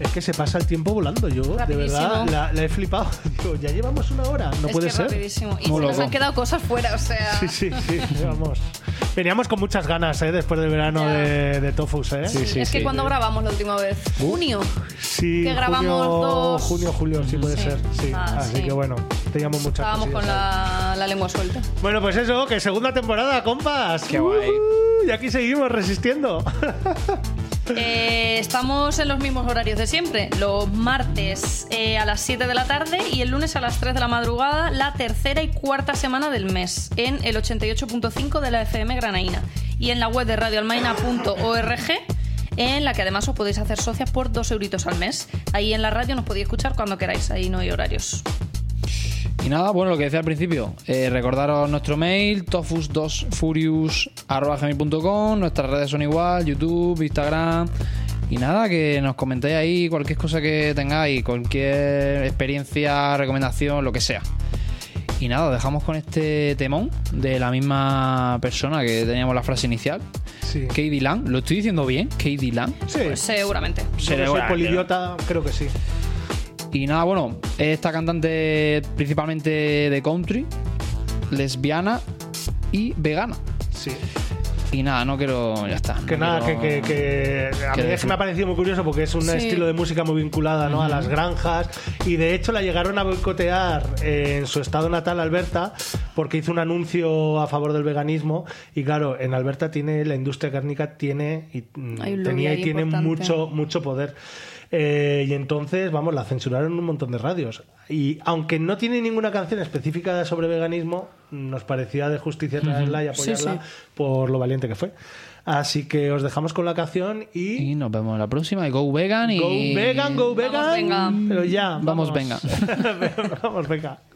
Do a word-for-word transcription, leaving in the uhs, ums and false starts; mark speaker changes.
Speaker 1: Es que se pasa el tiempo volando. Yo, de verdad, la, la he flipado. Digo, ya llevamos una hora. No
Speaker 2: es
Speaker 1: puede
Speaker 2: que
Speaker 1: ser.
Speaker 2: Rapidísimo. Y se nos han quedado cosas fuera, o sea.
Speaker 1: Sí, sí, sí. Vamos. Veníamos con muchas ganas, ¿eh? Después del verano de, de Tofus, ¿eh?
Speaker 2: Sí, sí, es que sí, cuando sí. grabamos la última vez. Junio.
Speaker 1: Sí,
Speaker 2: que grabamos
Speaker 1: junio,
Speaker 2: dos.
Speaker 1: Junio, julio, sí puede sí. ser. Sí. Ah, Así sí. que bueno, teníamos muchas
Speaker 2: Estábamos con la, la lengua suelta.
Speaker 1: Bueno, pues eso, que segunda temporada, compas.
Speaker 3: Qué guay.
Speaker 1: Uh, y aquí seguimos resistiendo.
Speaker 2: Eh, estamos en los mismos horarios de siempre. Los martes eh, a las siete de la tarde y el lunes a las tres de la madrugada, la tercera y cuarta semana del mes, en el ochenta y ocho punto cinco de la F M granaína y en la web de radio almaina punto org, en la que además os podéis hacer socias por dos euritos al mes. Ahí en la radio nos podéis escuchar cuando queráis, ahí no hay horarios.
Speaker 3: Y nada, bueno, lo que decía al principio, eh, recordaros nuestro mail, tofus dos furious arroba gmail punto com, nuestras redes son igual, YouTube, Instagram. Y nada, que nos comentéis ahí cualquier cosa que tengáis, cualquier experiencia, recomendación, lo que sea. Y nada, dejamos con este temón de la misma persona que teníamos la frase inicial. Sí. K D Lang, ¿lo estoy diciendo bien? K D Lang.
Speaker 2: Sí, pues seguramente.
Speaker 1: Si no soy polidiota, creo que sí.
Speaker 3: Y nada, bueno, esta cantante principalmente de country, lesbiana y vegana.
Speaker 1: Sí.
Speaker 3: Y nada, no quiero... Ya está.
Speaker 1: Que
Speaker 3: no
Speaker 1: nada,
Speaker 3: quiero,
Speaker 1: que, que, que a mí es que me ha parecido muy curioso porque es un sí. estilo de música muy vinculada, ¿no? Uh-huh. a las granjas, y de hecho la llegaron a boicotear en su estado natal, Alberta, porque hizo un anuncio a favor del veganismo, y claro, en Alberta tiene la industria cárnica tiene y tenía y tiene importante. mucho mucho poder. Eh, y entonces, vamos, la censuraron en un montón de radios. Y aunque no tiene ninguna canción específica sobre veganismo, nos parecía de justicia traerla y apoyarla sí, sí. por lo valiente que fue. Así que os dejamos con la canción y...
Speaker 3: Y nos vemos en la próxima. Y go vegan y...
Speaker 1: Go vegan, go vegan.
Speaker 2: Vamos, venga.
Speaker 1: Pero ya,
Speaker 3: vamos. Vamos, venga.
Speaker 1: Vamos, venga.